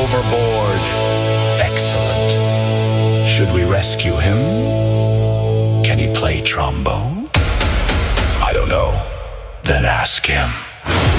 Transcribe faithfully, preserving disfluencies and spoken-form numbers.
overboard. Excellent. Should we rescue him? Can he play trombone?